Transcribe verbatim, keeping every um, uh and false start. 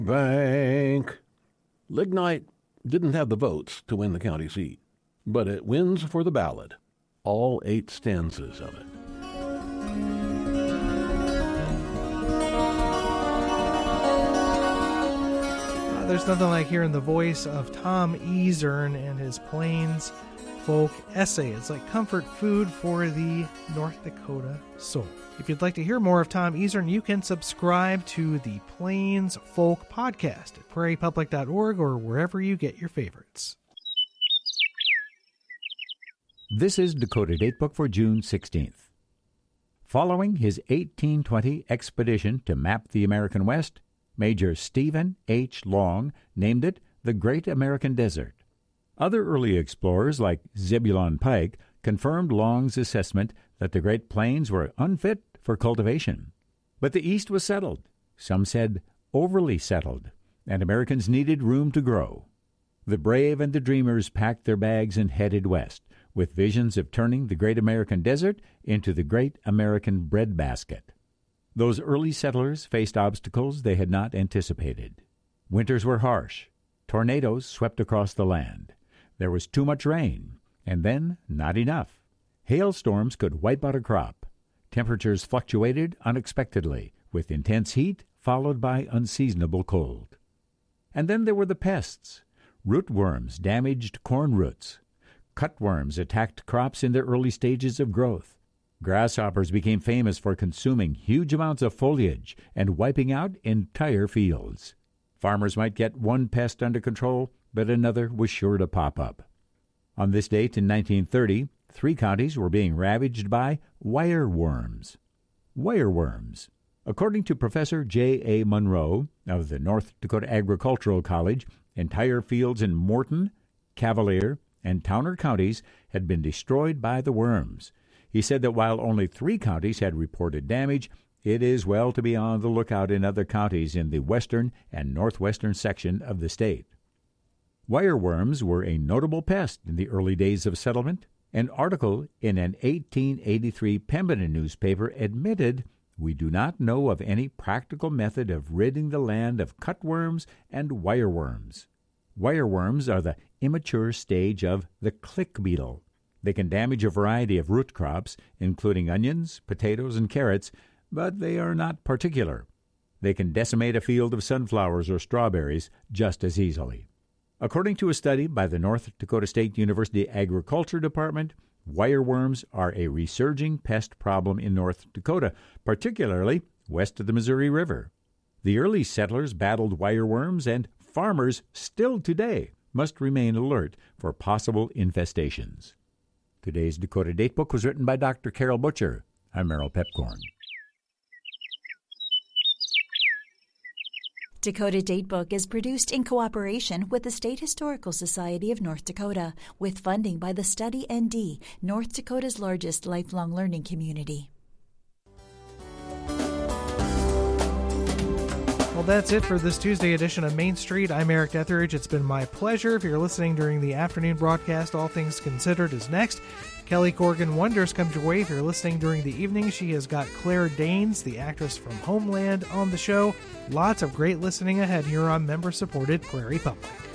Bank. Lignite didn't have the votes to win the county seat, but it wins for the ballad, all eight stanzas of it. Uh, there's nothing like hearing the voice of Tom Eazern and his Plains folk essay. It's like comfort food for the North Dakota soul. If you'd like to hear more of Tom Eazern, you can subscribe to the Plains Folk Podcast at prairie public dot org or wherever you get your favorites. This is Dakota Datebook for June sixteenth. Following his eighteen twenty expedition to map the American West, Major Stephen H. Long named it the Great American Desert. Other early explorers, like Zebulon Pike, confirmed Long's assessment that the Great Plains were unfit for cultivation. But the East was settled. Some said overly settled, and Americans needed room to grow. The brave and the dreamers packed their bags and headed west, with visions of turning the Great American Desert into the Great American Breadbasket. Those early settlers faced obstacles they had not anticipated. Winters were harsh. Tornadoes swept across the land. There was too much rain, and then not enough. Hailstorms could wipe out a crop. Temperatures fluctuated unexpectedly, with intense heat followed by unseasonable cold. And then there were the pests. Rootworms damaged corn roots. Cutworms attacked crops in their early stages of growth. Grasshoppers became famous for consuming huge amounts of foliage and wiping out entire fields. Farmers might get one pest under control, but another was sure to pop up. On this date in nineteen thirty, three counties were being ravaged by wireworms. Wireworms. According to Professor J A. Monroe of the North Dakota Agricultural College, entire fields in Morton, Cavalier, and Towner counties had been destroyed by the worms. He said that while only three counties had reported damage, it is well to be on the lookout in other counties in the western and northwestern section of the state. Wireworms were a notable pest in the early days of settlement. An article in an eighteen eighty-three Pembina newspaper admitted, "We do not know of any practical method of ridding the land of cutworms and wireworms." Wireworms are the immature stage of the click beetle. They can damage a variety of root crops, including onions, potatoes, and carrots, but they are not particular. They can decimate a field of sunflowers or strawberries just as easily. According to a study by the North Dakota State University Agriculture Department, wireworms are a resurging pest problem in North Dakota, particularly west of the Missouri River. The early settlers battled wireworms, and farmers still today must remain alert for possible infestations. Today's Dakota Datebook was written by Doctor Carol Butcher. I'm Merrill Pepcorn. Dakota Datebook is produced in cooperation with the State Historical Society of North Dakota, with funding by the Study N D, North Dakota's largest lifelong learning community. Well, that's it for this Tuesday edition of Main Street. I'm Eric Etheridge. It's been my pleasure. If you're listening during the afternoon broadcast, All Things Considered is next. Kelly Corrigan Wonders comes your way. If you're listening during the evening, she has got Claire Danes, the actress from Homeland, on the show. Lots of great listening ahead here on member-supported Prairie Public.